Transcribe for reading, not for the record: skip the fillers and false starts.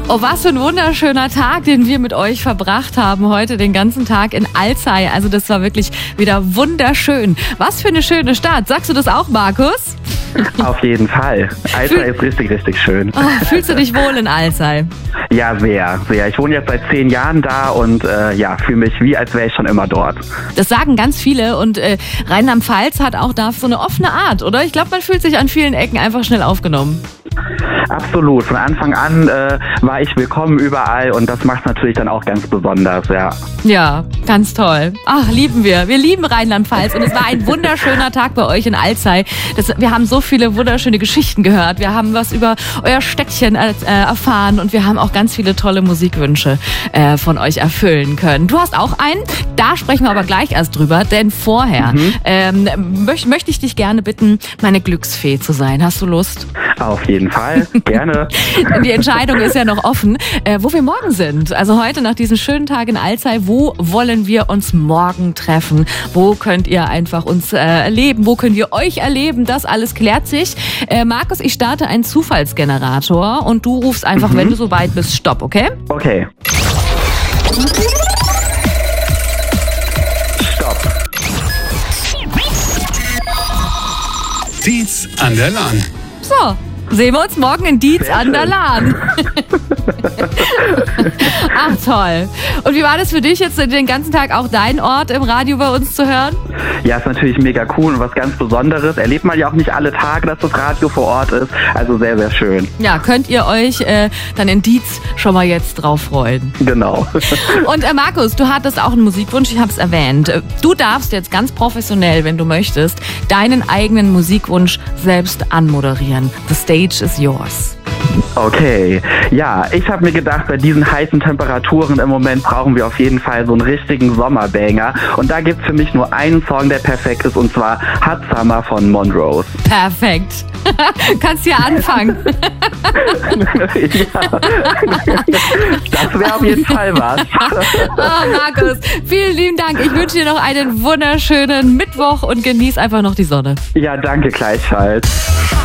Oh, was für ein wunderschöner Tag, den wir mit euch verbracht haben heute, den ganzen Tag in Alzey. Also das war wirklich wieder wunderschön. Was für eine schöne Stadt. Sagst du das auch, Markus? Auf jeden Fall. Alzey ist richtig, richtig schön. Oh, fühlst du dich wohl in Alzey? Ja, sehr, sehr. Ich wohne jetzt seit 10 Jahren da und fühle mich wie, als wäre ich schon immer dort. Das sagen ganz viele und Rheinland-Pfalz hat auch da so eine offene Art, oder? Ich glaube, man fühlt sich an vielen Ecken einfach schnell aufgenommen. Absolut. Von Anfang an war ich willkommen überall und das macht es natürlich dann auch ganz besonders, ja. Ja, ganz toll. Ach, lieben wir. Wir lieben Rheinland-Pfalz und es war ein wunderschöner Tag bei euch in Alzey. Wir haben so viele wunderschöne Geschichten gehört. Wir haben was über euer Städtchen erfahren und wir haben auch ganz viele tolle Musikwünsche von euch erfüllen können. Du hast auch einen, da sprechen wir aber gleich erst drüber, denn vorher möchte ich dich gerne bitten, meine Glücksfee zu sein. Hast du Lust? Auf jeden Fall, gerne. Die Entscheidung ist ja noch offen, wo wir morgen sind. Also heute nach diesem schönen Tag in Alzey, wo wollen wir uns morgen treffen? Wo könnt ihr einfach uns erleben? Wo könnt ihr euch erleben? Das alles klärt sich. Markus, ich starte einen Zufallsgenerator und du rufst einfach, wenn du soweit bist, Stopp, okay? Okay. Stopp. Dietz an der Lahn. So, sehen wir uns morgen in Dietz an der Lahn. Ach toll. Und wie war das für dich jetzt den ganzen Tag auch dein Ort im Radio bei uns zu hören? Ja, ist natürlich mega cool und was ganz Besonderes. Erlebt man ja auch nicht alle Tage, dass das Radio vor Ort ist. Also sehr, sehr schön. Ja, könnt ihr euch dann in Dietz schon mal jetzt drauf freuen. Genau. Und Markus, du hattest auch einen Musikwunsch, ich habe es erwähnt. Du darfst jetzt ganz professionell, wenn du möchtest, deinen eigenen Musikwunsch selbst anmoderieren. The stage is yours. Okay, ja, ich habe mir gedacht, bei diesen heißen Temperaturen im Moment brauchen wir auf jeden Fall so einen richtigen Sommerbanger. Und da gibt's für mich nur einen Song, der perfekt ist, und zwar Hot Summer von Monrose. Perfekt. Kannst ja anfangen. Ja. Das wäre auf jeden Fall was. Oh, Markus, vielen lieben Dank. Ich wünsche dir noch einen wunderschönen Mittwoch und genieß einfach noch die Sonne. Ja, danke gleichfalls.